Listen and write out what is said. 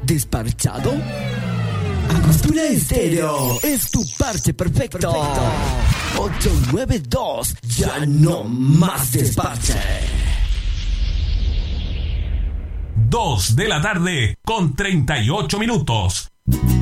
¿Desparchado? Angostura Estéreo es tu parche perfecto. 892, ya no más desparche. 2 de la tarde con 38 minutos.